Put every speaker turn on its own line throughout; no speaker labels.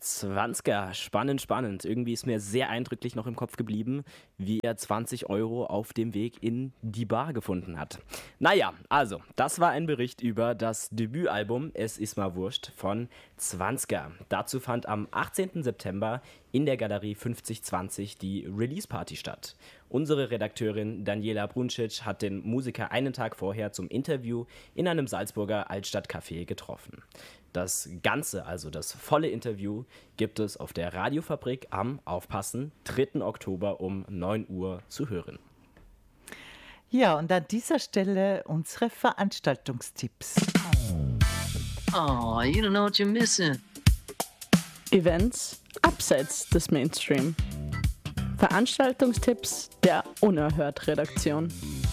Zwanziger, spannend. Irgendwie ist mir sehr eindrücklich noch im Kopf geblieben, wie er 20 Euro auf dem Weg in die Bar gefunden hat. Naja, also, das war ein Bericht über das Debütalbum Es ist mal wurscht von Zwanziger. Dazu fand am 18. September in der Galerie 5020 die Release-Party statt. Unsere Redakteurin Daniela Bruncic hat den Musiker einen Tag vorher zum Interview in einem Salzburger Altstadtcafé getroffen. Das Ganze, also das volle Interview, gibt es auf der Radiofabrik am, aufpassen, 3. Oktober um 9 Uhr zu hören.
Ja, und an dieser Stelle unsere Veranstaltungstipps.
Oh, you don't know what you're missing.
Events abseits des Mainstream. Veranstaltungstipps der Unerhört-Redaktion.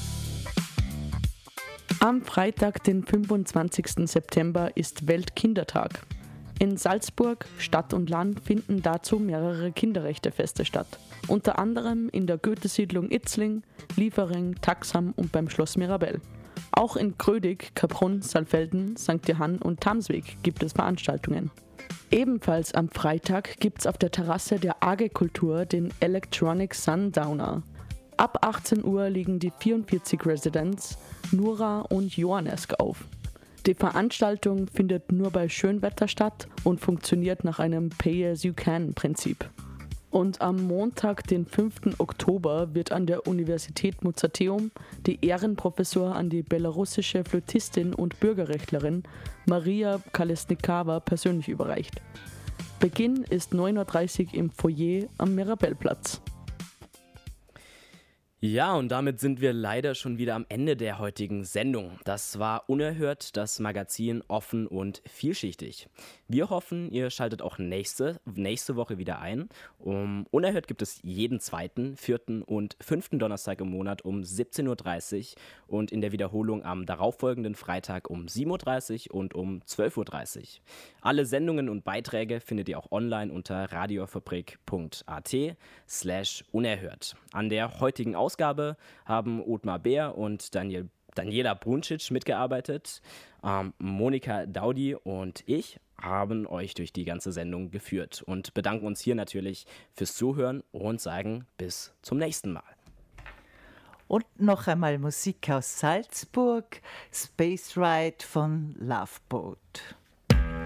Am Freitag, den 25. September, ist Weltkindertag. In Salzburg, Stadt und Land finden dazu mehrere Kinderrechtefeste statt. Unter anderem in der Goethe-Siedlung Itzling, Liefering, Taxham und beim Schloss Mirabell. Auch in Grödig, Kaprun, Saalfelden, St. Johann und Tamsweg gibt es Veranstaltungen. Ebenfalls am Freitag gibt es auf der Terrasse der AG Kultur den Electronic Sundowner. Ab 18 Uhr liegen die 44 Residents, Nura und Johannesk auf. Die Veranstaltung findet nur bei Schönwetter statt und funktioniert nach einem Pay-as-you-can-Prinzip. Und am Montag, den 5. Oktober, wird an der Universität Mozarteum die Ehrenprofessur an die belarussische Flötistin und Bürgerrechtlerin Maria Kolesnikava persönlich überreicht. Beginn ist 9.30 Uhr im Foyer am Mirabellplatz.
Ja, und damit sind wir leider schon wieder am Ende der heutigen Sendung. Das war Unerhört, das Magazin offen und vielschichtig. Wir hoffen, ihr schaltet auch nächste Woche wieder ein. Unerhört gibt es jeden 2., 4. und 5. Donnerstag im Monat um 17.30 Uhr und in der Wiederholung am darauffolgenden Freitag um 7.30 Uhr und um 12.30 Uhr. Alle Sendungen und Beiträge findet ihr auch online unter radiofabrik.at/unerhört. An der heutigen Ausgabe haben Othmar Beer und Daniela Bruncic mitgearbeitet. Monika Daudi und ich haben euch durch die ganze Sendung geführt und bedanken uns hier natürlich fürs Zuhören und sagen bis zum nächsten Mal.
Und noch einmal Musik aus Salzburg, Space Ride von Loveboat.